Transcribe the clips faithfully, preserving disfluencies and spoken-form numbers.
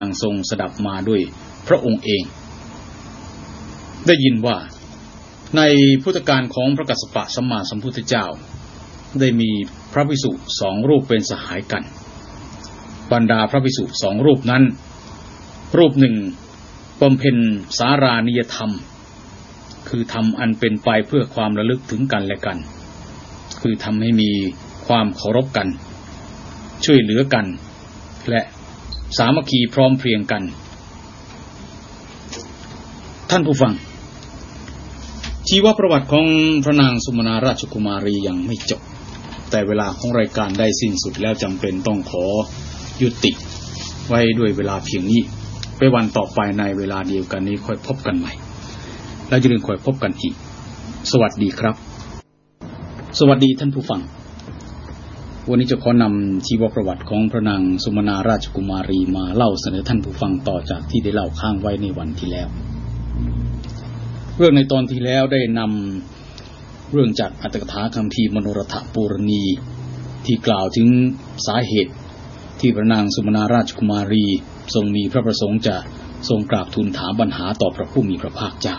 างทรงสดับมาด้วยพระองค์เองได้ยินว่าในพุทธกาลของพระกัสสปะสัมมาสัมพุทธเจ้าได้มีพระภิกษุสองรูปเป็นสหายกันบรรดาพระภิกษุสองรูปนั้นรูปหนึ่งบำเพ็ญสารานิยธรรมคือทำอันเป็นไปเพื่อความระลึกถึงกันและกันคือทำให้มีความเคารพกันช่วยเหลือกันและสามัคคีพร้อมเพรียงกันท่านผู้ฟังชีวประวัติของพระนางสุมนาราชกุมารียังไม่จบแต่เวลาของรายการได้สิ้นสุดแล้วจำเป็นต้องขอยุติไว้ด้วยเวลาเพียงนี้ไปวันต่อไปในเวลาเดียวกันนี้ค่อยพบกันใหม่และอย่าลืมค่อยพบกันอีกสวัสดีครับสวัสดีท่านผู้ฟังวันนี้จะขอนำชีวประวัติของพระนางสุมนาราชกุมารีมาเล่าเสนอท่านผู้ฟังต่อจากที่ได้เล่าค้างไว้ในวันที่แล้วเรื่องในตอนที่แล้วได้นำเรื่องจากอัตถกถาคัมภีร์มโนรถปูรณีที่กล่าวถึงสาเหตุที่พระนางสุมนาราชกุมารีทรงมีพระประสงค์จะทรงกราบทูลถามปัญหาต่อพระผู้มีพระภาคเจ้า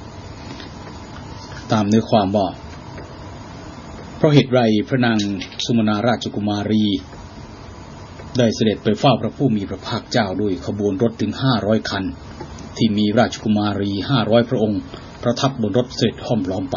ตามเนื้อความว่าเพราะเหตุไรพระนางสุมนาราชกุมารีได้เสด็จไปเฝ้าพระผู้มีพระภาคเจ้าด้วยขบวนรถถึงห้าร้อยคันที่มีราชกุมารีห้าร้อยพระองค์ประทับบนรถเสด็จห้อมล้อมไป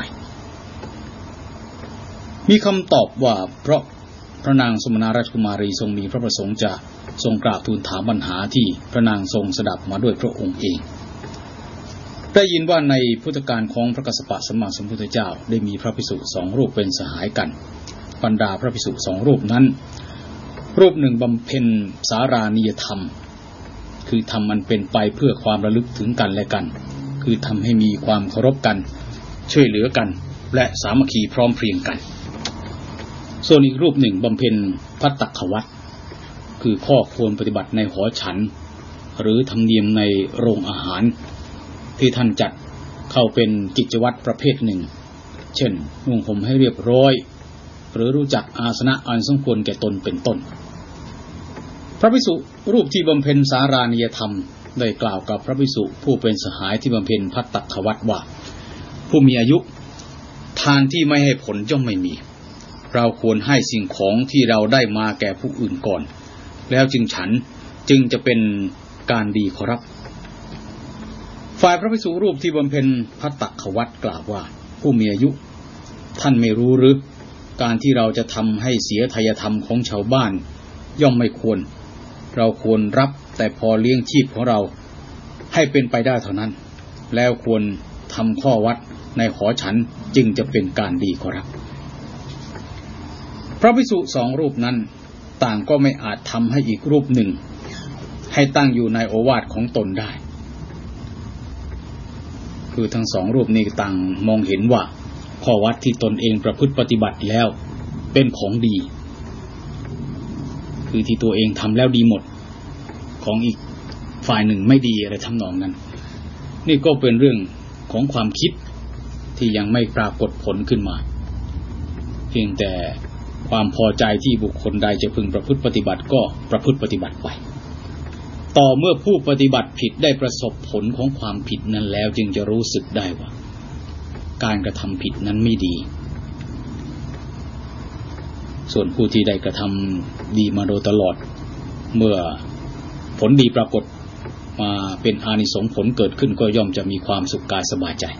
มีคำตอบว่าเพราะพระนางสุมนาราชกุมารีทรงมีพระประสงค์จะทรงกราบทูลถามปัญหาที่พระนางทรงสดับมาด้วยพระองค์เองได้ยินว่าในพุทธกาลของพระกัสสปะสัมมาสัมพุทธเจ้าได้มีพระภิกษุสองรูปเป็นสหายกันบรรดาพระภิกษุสองรูปนั้นรูปหนึ่งบำเพ็ญสารานิยธรรมคือทำมันเป็นไปเพื่อความระลึกถึงกันและกันคือทำให้มีความเคารพกันช่วยเหลือกันและสามัคคีพร้อมเพรียงกันส่วนอีกรูปหนึ่งบำเพ็ญภัตตควัตคือข้อควรปฏิบัติในหอฉันหรือธรรมเนียมในโรงอาหารที่ท่านจัดเข้าเป็นกิจวัตรประเภทหนึ่งเช่นนุ่งห่มให้เรียบร้อยหรือรู้จักอาสนะอันสมควรแก่ตนเป็นต้นพระภิกษุรูปที่บำเพ็ญสารานิยธรรมได้กล่าวกับพระภิกษุผู้เป็นสหายที่บำเพ็ญภัตตควัตว่าผู้มีอายุทานที่ไม่ให้ผลย่อมไม่มีเราควรให้สิ่งของที่เราได้มาแก่ผู้อื่นก่อนแล้วจึงฉันจึงจะเป็นการดีขอรับฝ่ายพระภิกษุรูปที่บำเพ็ญภัตตควัตกล่าวว่าผู้มีอายุท่านไม่รู้หรือการที่เราจะทำให้เสียไทยธรรมของชาวบ้านย่อมไม่ควรเราควรรับแต่พอเลี้ยงชีพของเราให้เป็นไปได้เท่านั้นแล้วควรทำข้อวัดในหอฉันจึงจะเป็นการดีขอรับพระภิกษุสองรูปนั้นต่างก็ไม่อาจทำให้อีกรูปหนึ่งให้ตั้งอยู่ในโอวาทของตนได้คือทั้งสองรูปนี้ต่างมองเห็นว่าข้อวัดที่ตนเองประพฤติปฏิบัติแล้วเป็นของดีคือที่ตัวเองทำแล้วดีหมดของอีกฝ่ายหนึ่งไม่ดีอะไรทำนองนั้นนี่ก็เป็นเรื่องของความคิดที่ยังไม่ปรากฏผลขึ้นมาเพียงแต่ความพอใจที่บุคคลใดจะพึงประพฤติปฏิบัติก็ประพฤติปฏิบัติไปต่อเมื่อผู้ปฏิบัติผิดได้ประสบผลของความผิดนั้นแล้วจึงจะรู้สึกได้ว่าการกระทำผิดนั้นไม่ดีส่วนผู้ที่ได้กระทำดีมาโดยตลอดเมื่อผลดีปรากฏมาเป็นอานิสงส์ผลเกิดขึ้นก็ย่อมจะมีความสุขกายสบายใจ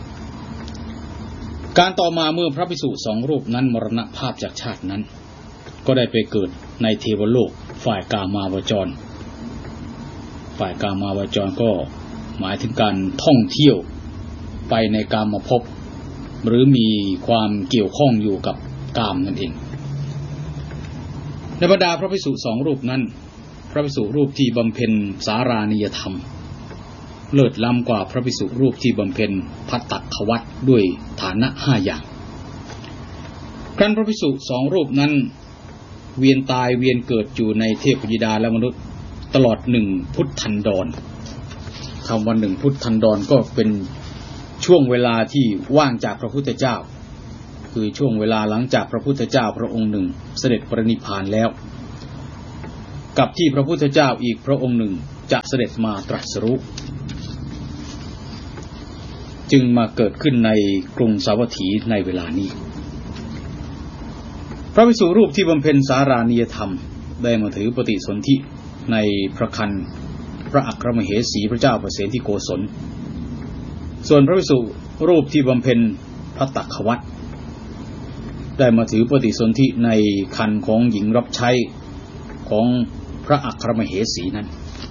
การต่อมาเมื่อพระภิกษุสองรูปนั้นมรณภาพจากชาตินั้นก็ได้ไปเกิดในเทวโลกฝ่ายกามาวจรฝ่ายกามาวจรก็หมายถึงการท่องเที่ยวไปในกามภพหรือมีความเกี่ยวข้องอยู่กับกามนั่นเองในบรรดาพระภิกษุสองรูปนั้นพระภิกษุรูปที่บำเพ็ญสารานิยธรรมเลิศล้ำกว่าพระภิกษุรูปที่บำเพ็ญภัตตควัตด้วยฐานะห้าอย่างครั้นพระภิกษุสองรูปนั้นเวียนตายเวียนเกิดอยู่ในเทพธิดาและมนุษย์ตลอดหนึ่งพุทธันดรคำว่าหนึ่งพุทธันดรก็เป็นช่วงเวลาที่ว่างจากพระพุทธเจ้าคือช่วงเวลาหลังจากพระพุทธเจ้าพระองค์หนึ่งเสด็จปรินิพพานแล้วกับที่พระพุทธเจ้าอีกพระองค์หนึ่งจะเสด็จมาตรัสรู้จึงมาเกิดขึ้นในกรุงสาวัตถีในเวลานี้พระภิกษุรูปที่บำเพ็ญสารานิยธรรมได้มาถือปฏิสนธิในพระคันพระอัครมเหสีพระเจ้าประเสนที่โกศลส่วนพระภิกษุรูปที่บำเพ็ญภัตตควัตรได้มาถือปฏิสนธิในคันของหญิงรับใช้ของพระอัครมเหสีนั้น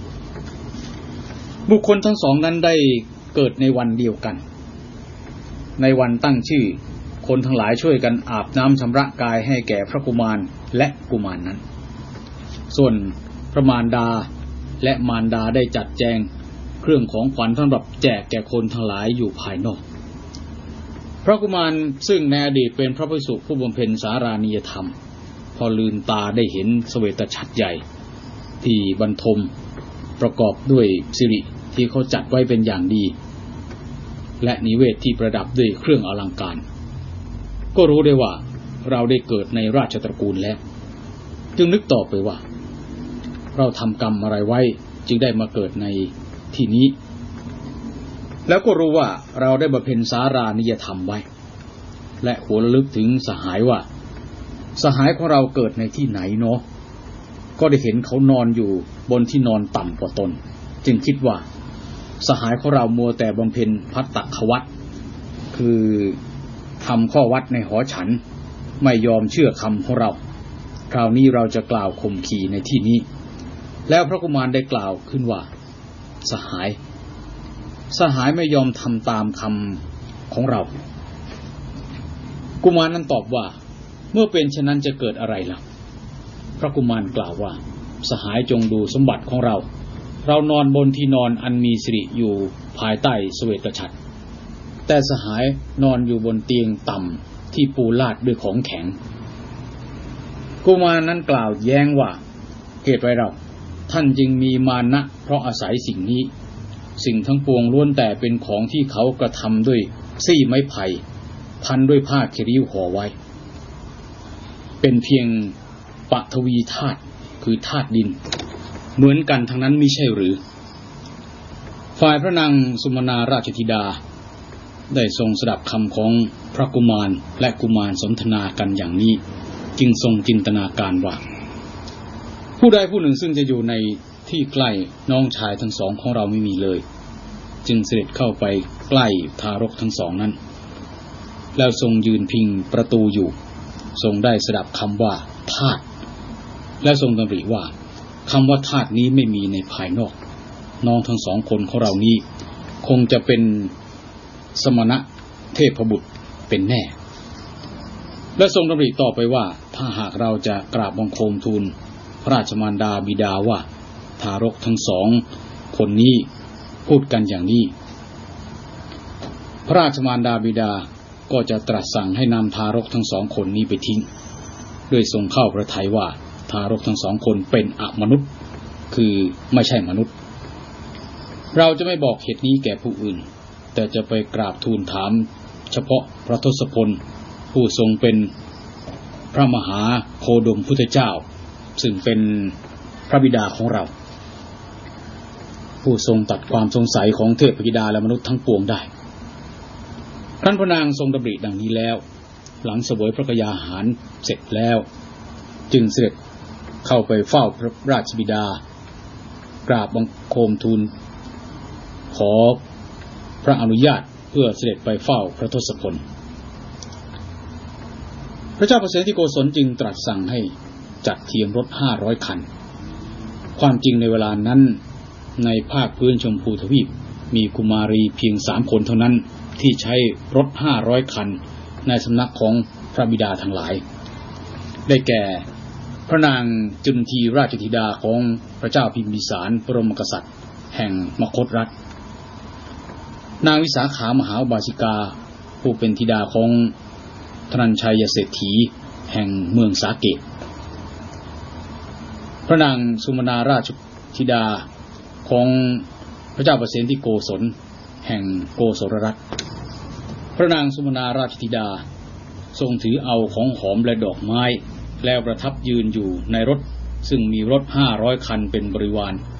บุคคลทั้งสองนั้นได้เกิดในวันเดียวกันในวันตั้งชื่อคนทั้งหลายช่วยกันอาบน้ำชำระกายให้แก่พระกุมารและกุมารนั้นส่วนพระมารดาและมารดาได้จัดแจงเครื่องของขวัญสำหรับแจกแก่คนทั้งหลายอยู่ภายนอกพระกุมารซึ่งในอดีตเป็นพระภิกษุผู้บำเพ็ญสารานิยธรรมพอลืมตาได้เห็นเสวตฉัตรใหญ่ที่บรรทมประกอบด้วยสิริที่เขาจัดไว้เป็นอย่างดีและนิเวศที่ประดับด้วยเครื่องอลังการก็รู้ได้ว่าเราได้เกิดในราชตระกูลแล้วจึงนึกต่อไปว่าเราทำกรรมอะไรไว้จึงได้มาเกิดในที่นี้แล้วก็รู้ว่าเราได้บำเพ็ญสารานิยธรรมไว้และหวนระลึกถึงสหายว่าสหายของเราเกิดในที่ไหนเนาะก็ได้เห็นเขานอนอยู่บนที่นอนต่ำกว่าตนจึงคิดว่าสหายของเรามัวแต่บำเพ็ญภัตตควัตรคือทำข้อวัดในหอฉันไม่ยอมเชื่อคำของเราคราวนี้เราจะกล่าวข่มขีในที่นี้แล้วพระกุมารได้กล่าวขึ้นว่าสหายสหายไม่ยอมทำตามคำของเรากุมารนั้นตอบว่าเมื่อเป็นฉะนั้นจะเกิดอะไรล่ะพระกุมารกล่าวว่าสหายจงดูสมบัติของเราเรานอนบนที่นอนอันมีสิริอยู่ภายใต้เสวตฉัตรแต่สหายนอนอยู่บนเตียงต่ำที่ปูลาดด้วยของแข็งกุมารนั้นกล่าวแย้งว่าเหตุไรเราท่านจึงมีมานะเพราะอาศัยสิ่งนี้สิ่งทั้งปวงล้วนแต่เป็นของที่เขากระทำด้วยซี่ไม้ไผ่พันด้วยผ้าเขริ้วห่อไว้เป็นเพียงปฐวีธาตุคือธาตุดินเหมือนกันทั้งนั้นมิใช่หรือฝ่ายพระนางสุมนาราชธิดาได้ทรงสดับคำของพระกุมารและกุมารสนทนากันอย่างนี้จึงทรงจินตนาการว่าผู้ใดผู้หนึ่งซึ่งจะอยู่ในที่ใกล้น้องชายทั้งสองของเราไม่มีเลยจึงเสด็จเข้าไปใกล้ทารกทั้งสองนั้นแล้วทรงยืนพิงประตูอยู่ทรงได้สดับคำว่าธาตุและทรงดำริว่าคำว่าธาตุนี้ไม่มีในภายนอกน้องทั้งสองคนของเรานี้คงจะเป็นสมณะเทพบุตรเป็นแน่และทรงดำริต่อไปว่าถ้าหากเราจะกราบบังคมทูลพระราชมารดาบิดาว่าทารกทั้งสองคนนี้พูดกันอย่างนี้พระราชมารดาบิดาก็จะตรัสสั่งให้นำทารกทั้งสองคนนี้ไปทิ้งด้วยทรงเข้าพระทัยว่าทารกทั้งสองคนเป็นอมนุษย์คือไม่ใช่มนุษย์เราจะไม่บอกเหตุนี้แก่ผู้อื่นแต่จะไปกราบทูลถามเฉพาะพระทศพลผู้ทรงเป็นพระมหาโคดมพุทธเจ้าซึ่งเป็นพระบิดาของเราผู้ทรงตัดความสงสัยของเทพธิดาและมนุษย์ทั้งปวงได้ครั้นพระนางทรงดำริดังนี้แล้วหลังเสวยพระกยาหารเสร็จแล้วจึงเสด็จเข้าไปเฝ้าพระราชบิดากราบบังคมทูลขอพระอนุญาตเพื่อเสด็จไปเฝ้าพระทศพลพระเจ้าประเสนที่โกศลจึงตรัสสั่งให้จัดเทียมรถห้าร้อยคันความจริงในเวลานั้นในภาคพื้นชมพูทวีปมีกุมารีเพียงสามคนเท่านั้นที่ใช้รถห้าร้อยคันในสำนักของพระบิดาทั้งหลายได้แก่พระนางจุนทีราชธิดาของพระเจ้าพิมพิสารบรมกษัตริย์แห่งมคธรัฐนางวิสาขามหาอุบาสิกาผู้เป็นธิดาของธนัญชัยเศรษฐีแห่งเมืองสาเกตพระนางสุมนาราชธิดาของพระเจ้าประเสนที่โกศลแห่งโกศลรัฐพระนางสุมนาราชธิดาทรงถือเอาของหอมและดอกไม้แล้วประทับยืนอยู่ในรถซึ่งมีรถห้าร้อยคันเป็นบริวาร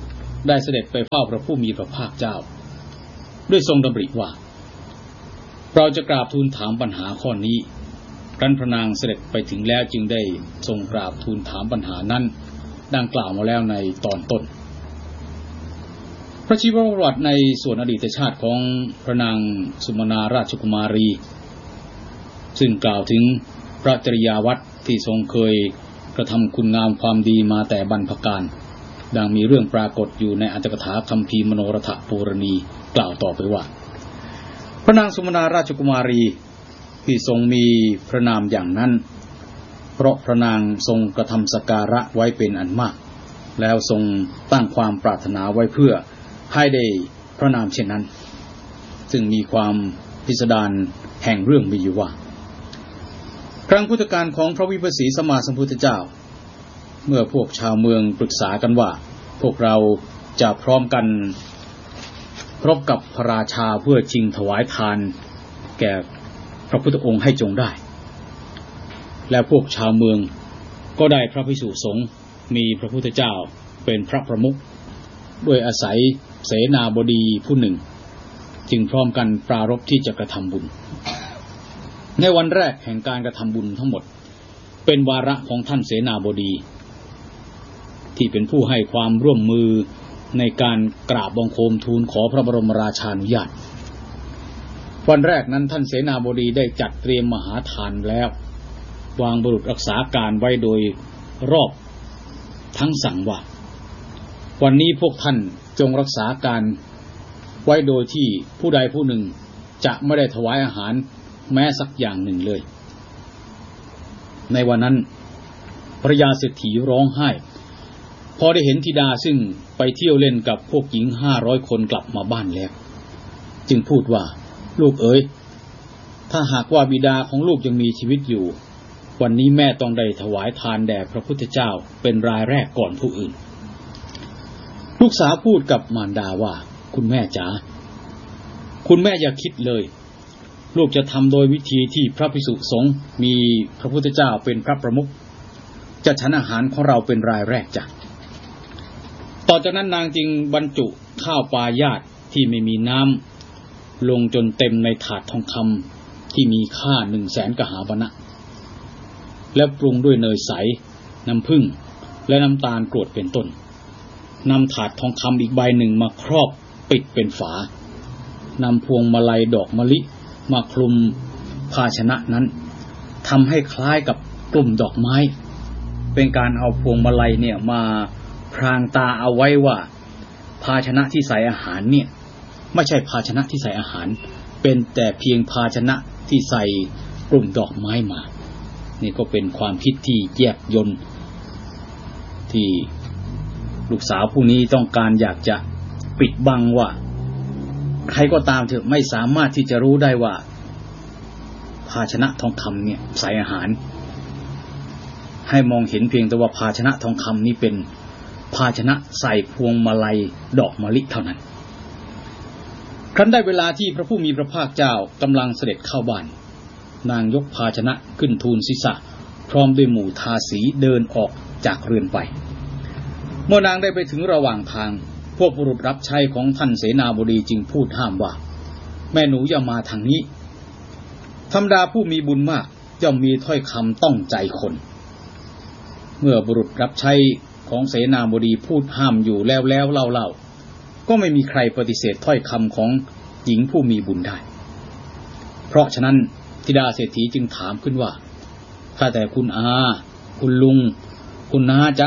ได้เสด็จไปเฝ้าพระผู้มีพระภาคเจ้าด้วยทรงดำริว่าเราจะกราบทูลถามปัญหาข้อนี้ครั้นพระนางเสด็จไปถึงแล้วจึงได้ทรงกราบทูลถามปัญหานั้นดังกล่าวมาแล้วในตอนต้นพระชีวประวัติในส่วนอดีตชาติของพระนางสุมนาราชกุมารีซึ่งกล่าวถึงพระจริยาวัตรที่ทรงเคยกระทำคุณงามความดีมาแต่บรรพกาลดังมีเรื่องปรากฏอยู่ในอัตถกถาคัมภีร์มโนรถปูรณีกล่าวต่อไปว่าพระนางสุมนาราชกุมารีที่ทรงมีพระนามอย่างนั้นเพราะพระนางทรงกระทำสักการะไว้เป็นอันมากแล้วทรงตั้งความปรารถนาไว้เพื่อให้ได้พระนามเช่นนั้นซึ่งมีความพิสดารแห่งเรื่องมีอยู่ว่าครั้งพุทธกาลของพระวิปัสสีสัมมาสัมพุทธเจ้าเมื่อพวกชาวเมืองปรึกษากันว่าพวกเราจะพร้อมกันพบกับพระราชาเพื่อชิงถวายทานแก่พระพุทธองค์ให้จงได้และพวกชาวเมืองก็ได้พระภิกษุสงฆ์มีพระพุทธเจ้าเป็นพระประมุขด้วยอาศัยเสนาบดีผู้หนึ่งจึงพร้อมกันปรารภที่จะกระทำบุญในวันแรกแห่งการกระทำบุญทั้งหมดเป็นวาระของท่านเสนาบดีที่เป็นผู้ให้ความร่วมมือในการกราบบังคมทูลขอพระบรมราชานุญาตวันแรกนั้นท่านเสนาบดีได้จัดเตรียมมหาทานแล้ววางบุรุษรักษาการไว้โดยรอบทั้งสั่งว่าวันนี้พวกท่านจงรักษาการไว้โดยที่ผู้ใดผู้หนึ่งจะไม่ได้ถวายอาหารแม้สักอย่างหนึ่งเลยในวันนั้นพระยาเศรษฐีร้องไห้พอได้เห็นธิดาซึ่งไปเที่ยวเล่นกับพวกหญิงห้าร้อยคนกลับมาบ้านแล้วจึงพูดว่าลูกเอ๋ยถ้าหากว่าบิดาของลูกยังมีชีวิตอยู่วันนี้แม่ต้องได้ถวายทานแด่พระพุทธเจ้าเป็นรายแรกก่อนผู้อื่นลูกสาวพูดกับมารดาว่าคุณแม่จ๋าคุณแม่อย่าคิดเลยลูกจะทำโดยวิธีที่พระภิกษุสงฆ์มีพระพุทธเจ้าเป็นพระประมุขจะฉันอาหารของเราเป็นรายแรกจ้ะต่อจากนั้นนางจึงบรรจุข้าวปลายาตที่ไม่มีน้ำลงจนเต็มในถาดทองคำที่มีค่าหนึ่งแสนกหาปณะแล้วปรุงด้วยเนยใสน้ำผึ้งและน้ำตาลกรวดเป็นต้นนำถาดทองคำอีกใบหนึ่งมาครอบปิดเป็นฝานำพวงมาลัยดอกมะลิมาคลุมภาชนะนั้นทำให้คล้ายกับกลุ่มดอกไม้เป็นการเอาพวงมาลัยเนี่ยมาพรางตาเอาไว้ว่าภาชนะที่ใส่อาหารเนี่ยไม่ใช่ภาชนะที่ใส่อาหารเป็นแต่เพียงภาชนะที่ใส่กลุ่มดอกไม้มานี่ก็เป็นความคิดที่แยบยลที่ลูกสาวผู้นี้ต้องการอยากจะปิดบังว่าใครก็ตามเถอะไม่สามารถที่จะรู้ได้ว่าภาชนะทองคำเนี่ยใส่อาหารให้มองเห็นเพียงแต่ว่าภาชนะทองคำนี้เป็นภาชนะใส่พวงมาลัยดอกมะลิเท่านั้นครั้นได้เวลาที่พระผู้มีพระภาคเจ้ากำลังเสด็จเข้าบ้านนางยกภาชนะขึ้นทูลศีรษะพร้อมด้วยหมู่ทาสีเดินออกจากเรือนไปเมื่อนางได้ไปถึงระหว่างทางพวกบุรุษรับใช้ของท่านเสนาบดีจึงพูดห้ามว่าแม่หนูอย่ามาทางนี้ธรรมดาผู้มีบุญมากย่อมมีถ้อยคำต้องใจคนเมื่อบุรุษรับใช้ของเสนาบดีพูดห้ามอยู่แล้วแล้วเล่าๆก็ไม่มีใครปฏิเสธถ้อยคำของหญิงผู้มีบุญได้เพราะฉะนั้นธิดาเศรษฐีจึงถามขึ้นว่าข้าแต่คุณอาคุณลุงคุณน้าจ๊ะ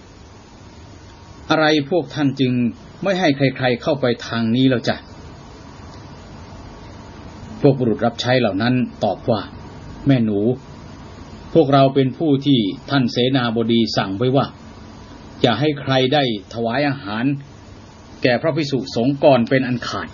อะไรพวกท่านจึงไม่ให้ใครๆเข้าไปทางนี้แล้วจ้ะพวกบุรุษรับใช้เหล่านั้นตอบว่าแม่หนูพวกเราเป็นผู้ที่ท่านเสนาบดีสั่งไว้ว่าอย่าให้ใครได้ถวายอาหารแก่พระภิกษุสงฆ์ก่อนเป็นอันขาด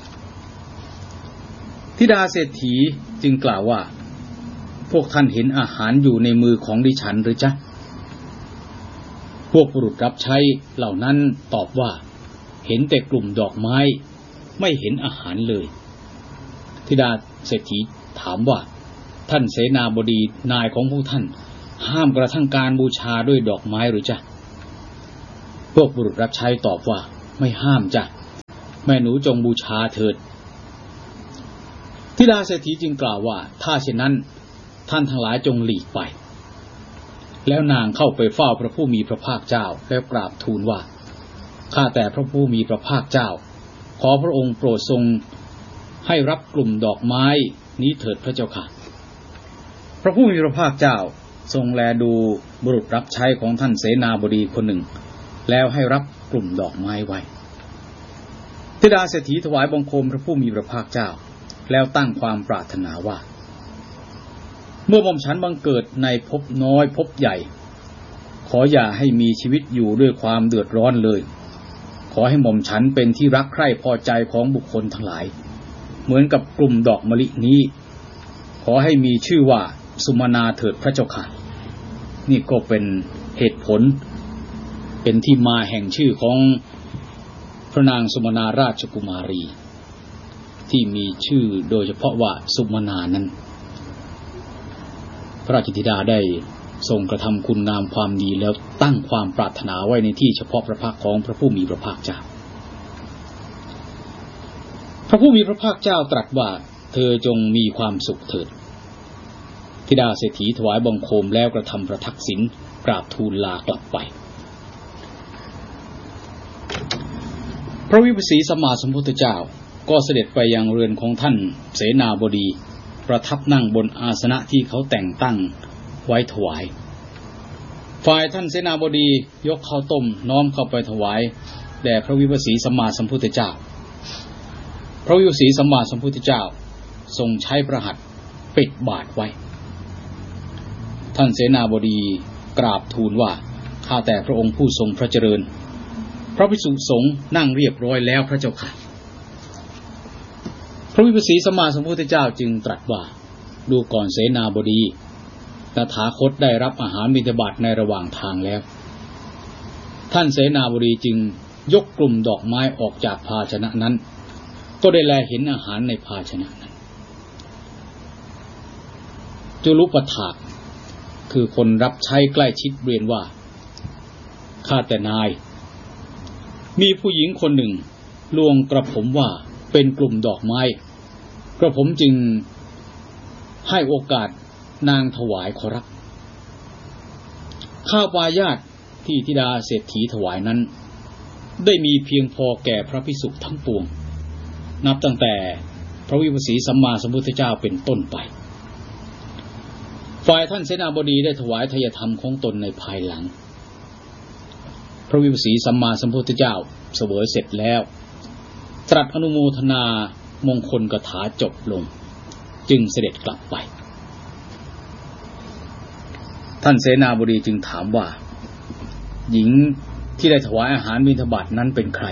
ธิดาเศรษฐีจึงกล่าวว่าพวกท่านเห็นอาหารอยู่ในมือของดิฉันหรือจ๊ะพวกบุรุษรับใช้เหล่านั้นตอบว่าเห็นแต่กลุ่มดอกไม้ไม่เห็นอาหารเลยธิดาเศรษฐีถามว่าท่านเสนาบดีนายของพวกท่านห้ามกระทั่งการบูชาด้วยดอกไม้หรือจ๊ะพวกบุรุษรับใช้ตอบว่าไม่ห้ามจ้ะแม่หนูจงบูชาเถิดธิดาเศรษฐีจึงกล่าวว่าถ้าเช่นนั้นท่านทั้งหลายจงหลีกไปแล้วนางเข้าไปเฝ้าพระผู้มีพระภาคเจ้าแล้วกราบทูลว่าข้าแต่พระผู้มีพระภาคเจ้าขอพระองค์โปรดทรงให้รับกลุ่มดอกไม้นี้เถิดพระเจ้าค่ะพระผู้มีพระภาคเจ้าทรงแลดูบุรุษรับใช้ของท่านเสนาบดีคนหนึ่งแล้วให้รับกลุ่มดอกไม้ไว้ธิดาเศรษฐีถวายบังคมพระผู้มีพระภาคเจ้าแล้วตั้งความปรารถนาว่าเมื่อหม่อมฉันบังเกิดในภพน้อยภพใหญ่ขออย่าให้มีชีวิตอยู่ด้วยความเดือดร้อนเลยขอให้หม่อมฉันเป็นที่รักใคร่พอใจของบุคคลทั้งหลายเหมือนกับกลุ่มดอกมะลินี้ขอให้มีชื่อว่าสุมาณาเถิดพระเจ้าค่ะนี่ก็เป็นเหตุผลเป็นที่มาแห่งชื่อของพระนางสุมาณาราชกุมารีที่มีชื่อโดยเฉพาะว่าสุมาณานั้นพระราชธิดาได้ทรงกระทำคุณงามความดีแล้วตั้งความปรารถนาไว้ในที่เฉพาะพระพักของพระผู้มีพระภาคเจ้าพระผู้มีพระภาคเจ้าตรัสว่าเธอจงมีความสุขเถิดธิดาเศรษฐีถวายบังคมแล้วกระทำประทักษิณกราบทูลลากลับไปพระวิปัสสีสัมมาสัมพุทธเจ้าก็เสด็จไปยังเรือนของท่านเสนาบดีประทับนั่งบนอาสนะที่เขาแต่งตั้งไว้ถวายฝ่ายท่านเสนาบดียกข้าวต้มน้อมเข้าไปถวายแด่พระวิปัสสีสัมมาสัมพุทธเจ้าพระวิปัสสีสัมมาสัมพุทธเจ้าทรงใช้พระหัตถ์ปิดบาตรไว้ท่านเสนาบดีกราบทูลว่าข้าแต่พระองค์ผู้ทรงพระเจริญพระภิกษุสงฆ์นั่งเรียบร้อยแล้วพระเจ้าค่ะพระวิปัสสีสัมมาสัมพุทธเจ้าจึงตรัสว่าดูก่อนเสนาบดีตถาคตได้รับอาหารบิณฑบาตในระหว่างทางแล้วท่านเสนาบดีจึงยกกลุ่มดอกไม้ออกจากภาชนะนั้นก็ได้แลเห็นอาหารในภาชนะนั้นจุลุปถากคือคนรับใช้ใกล้ชิดเรียนว่าข้าแต่นายมีผู้หญิงคนหนึ่งลวงกระผมว่าเป็นกลุ่มดอกไม้กระผมจึงให้โอกาสนางถวายขอรับข้าวปายาตที่ธิดาเศรษฐีถวายนั้นได้มีเพียงพอแก่พระภิกษุทั้งปวงนับตั้งแต่พระวิปัสสีสัมมาสัมพุทธเจ้าเป็นต้นไปฝ่ายท่านเสนาบดีได้ถวายทายธรรมของตนในภายหลังพระวิปัสสีสัมมาสัมพุทธเจ้าเสวยเสร็จแล้วตรัสอนุโมทนามงคลกถาจบลงจึงเสด็จกลับไปท่านเสนาบดีจึงถามว่าหญิงที่ได้ถวายอาหารบิณฑบาตนั้นเป็นใคร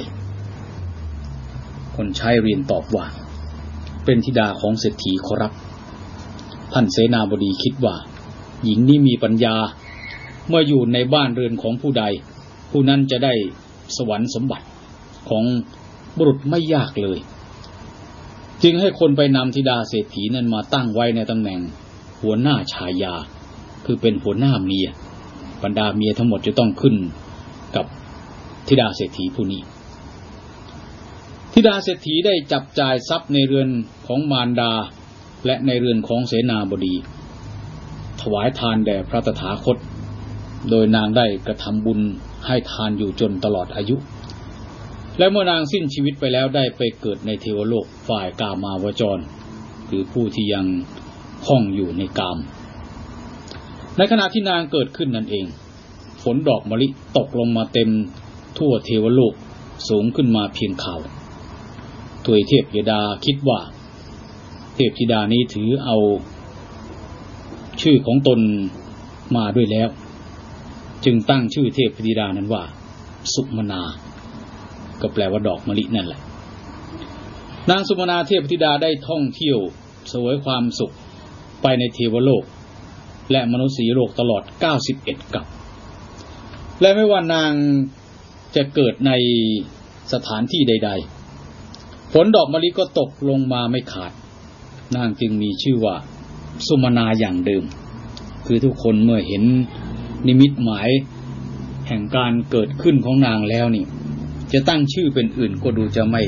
คนใช้เรียนตอบว่าเป็นธิดาของเศรษฐีขอรับท่านเสนาบดีคิดว่าหญิงนี้มีปัญญาเมื่ออยู่ในบ้านเรือนของผู้ใดผู้นั้นจะได้สวรรค์สมบัติของบุรุษไม่ยากเลยจึงให้คนไปนำธิดาเศรษฐีนั้นมาตั้งไว้ในตำแหน่งหัวหน้าชายาคือเป็นหัวหน้าเมียบรรดาเมียทั้งหมดจะต้องขึ้นกับธิดาเศรษฐีผู้นี้ธิดาเศรษฐีได้จับจ่ายทรัพย์ในเรือนของมารดาและในเรือนของเสนาบดีถวายทานแด่พระตถาคตโดยนางได้กระทำบุญให้ทานอยู่จนตลอดอายุและเมื่อนางสิ้นชีวิตไปแล้วได้ไปเกิดในเทวโลกฝ่ายกามาวจรคือผู้ที่ยังคล้องอยู่ในกามในขณะที่นางเกิดขึ้นนั่นเองฝนดอกมะลิตกลงมาเต็มทั่วเทวโลกสูงขึ้นมาเพียงข่าวทวยเทพธิดาคิดว่าเทพธิดานี้ถือเอาชื่อของตนมาด้วยแล้วจึงตั้งชื่อเทพธิดานั้นว่าสุมนาก็แปลว่าดอกมะลินั่นแหละนางสุมนาเทพธิดาได้ท่องเที่ยวเสวยความสุขไปในเทวโลกและมนุษย์โลกตลอดเก้าสิบเอ็ดกับและไม่ว่านางจะเกิดในสถานที่ใดๆฝนดอกมะลิก็ตกลงมาไม่ขาดนางจึงมีชื่อว่าสุมนาอย่างเดิมคือทุกคนเมื่อเห็นนิมิตหมายแห่งการเกิดขึ้นของนางแล้วนี่จะตั้งชื่อเป็นอื่นก็ดูจะไม่